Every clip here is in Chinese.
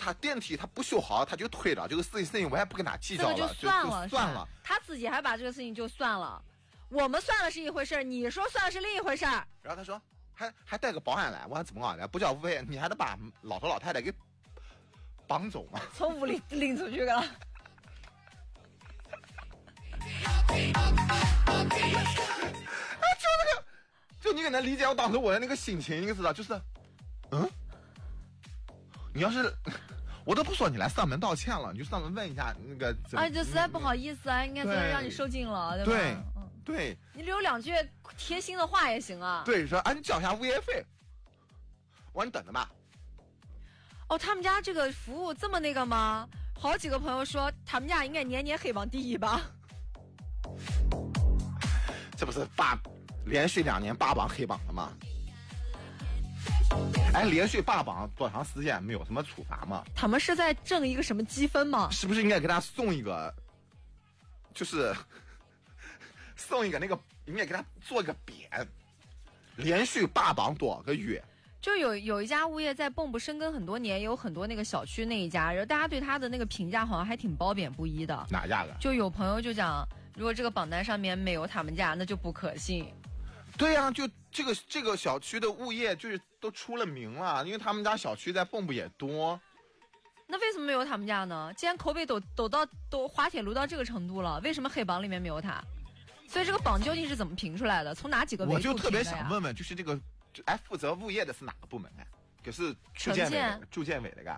他电梯他不修好，他就推了，这个事情我也不跟他计较了， 这个就算了， 算了。 他自己还把这个事情就算了，我们算了是一回事，你说算了是另一回事。然后他说还带个保安来，我还怎么搞的？不交物业，你还得把老头老太太给绑走吗？ 从屋里拎出去了。 就你可能理解我当时我的那个心情，你知道，就是你要是我都不说你来上门道歉了，你就上门问一下那个这实在不好意思啊，应该说让你受惊了，对吧？ 对， 你留两句贴心的话也行啊。 对，说你交一下物业费，我说你等着吧。 他们家这个服务这么那个吗？好几个朋友说他们家应该年年黑榜第一吧。 这不是连续2年霸榜黑榜了吗？连续霸榜多长时间没有什么处罚吗？ 他们是在挣一个什么积分吗？ 是不是应该给他送一个，就是送一个那个，应该给他做一个匾，连续霸榜多少个月？ 就有一家物业在蚌埠深耕很多年，也有很多那个小区那一家，然后大家对他的那个评价好像还挺褒贬不一的。 哪家的？ 就有朋友就讲，如果这个榜单上面没有他们家，那就不可信。 对呀，就这个小区的物业就是都出了名了，因为他们家小区在蚌埠也多。 那为什么没有他们家呢？既然口碑都滑铁卢到这个程度了，为什么黑榜里面没有他？所以这个榜究竟是怎么评出来的？从哪几个维度评的呀？ 我就特别想问问，就是这个负责物业的是哪个部门啊？就是住建委的干。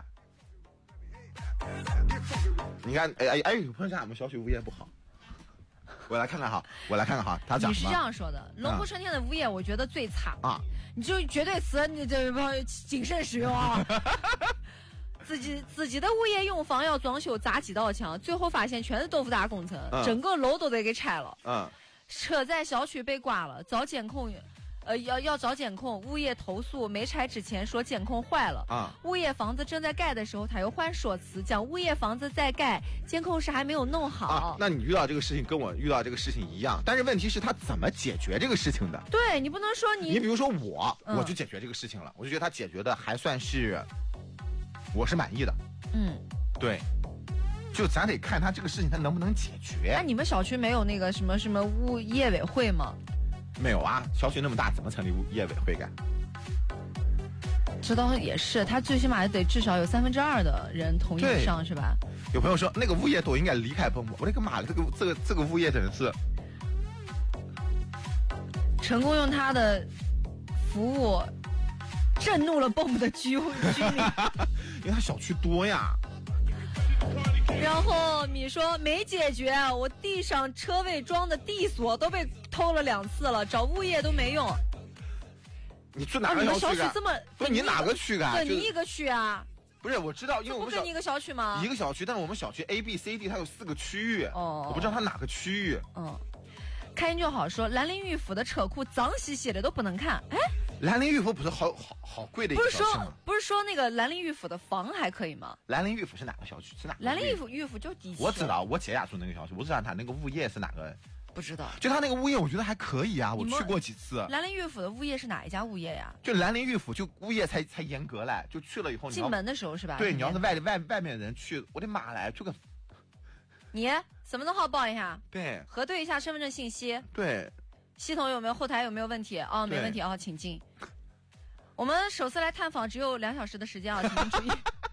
你看，有朋友讲我们小区物业不好。我来看看哈，他讲你是这样说的，龙湖春天的物业我觉得最差啊， 你就绝对词你这谨慎使用啊。自己的物业用房要装修砸几道墙，最后发现全是豆腐渣工程，整个楼都得给拆了。车在小区被刮了，找监控。要找监控，物业投诉没拆之前说监控坏了物业房子正在盖的时候他又换说辞，讲物业房子在盖，监控是还没有弄好那你遇到这个事情跟我遇到这个事情一样，但是问题是他怎么解决这个事情的？ 对，你不能说你比如说我就解决这个事情了，我就觉得他解决的还算是我是满意的。对，就咱得看他这个事情他能不能解决。 那你们小区没有那个什么物业委会吗？ 没有啊，小区那么大，怎么成立物业委会干？ 这倒也是，他最起码得至少有2/3的人同意上，是吧？ 有朋友说那个物业都应该离开蚌埠，我的个妈的，这个物业真的是成功用他的服务震怒了蚌埠的居民， 因为他小区多呀。 然后你说没解决，我地上车位装的地锁都被偷了2次了，找物业都没用。 你住哪个小区这么不是你哪个区干？ 对，你一个区啊。 不是，我知道，因为我们不跟你一个小区吗？ 一个小区，但是我们小区 A、B、C、D 它有4个区域。我不知道它哪个区域。 开心就好说，兰陵玉府的车库脏兮兮的都不能看。 兰陵玉府不是好贵的一个小区吗？ 不是说那个兰陵玉府的房还可以吗？ 兰陵玉府是哪个小区？是哪？ 兰陵玉府就底。 我知道，我姐家住那个小区，我知道他那个物业是哪个。 不知道。 就他那个物业，我觉得还可以啊，我去过几次。 兰陵玉府的物业是哪一家物业呀？ 就兰陵玉府，就物业才严格嘞，就去了以后进门的时候是吧？ 对，你要是外面人去，我的妈嘞，这个。 你身份证号报一下， 对， 核对一下身份证信息， 对， 系统后台有没有问题？没问题啊，请进。我们首次来探访，只有2小时的时间啊，请您注意。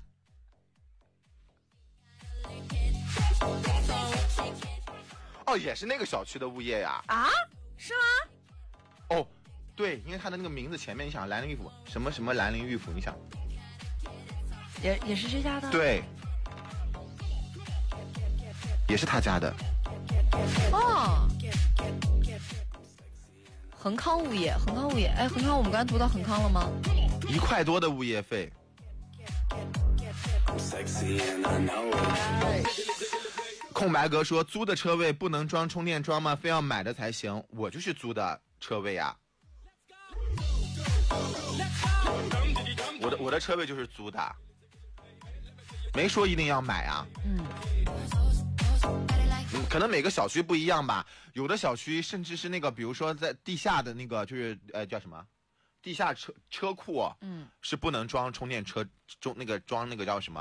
也是那个小区的物业呀？ 是吗？ 对，因为他的那个名字前面，你想兰陵玉府什么什么兰陵玉府，你想， 也是这家的？ 对。也是他家的。 恒康物业，恒康我们刚才读到恒康了吗 ？1块多的物业费。空白哥说租的车位不能装充电桩吗？非要买的才行？我就是租的车位啊。我的车位就是租的，没说一定要买啊。可能每个小区不一样吧，有的小区甚至是那个，比如说在地下的那个，就是叫什么，地下车库，是不能装充电车，装那个叫什么。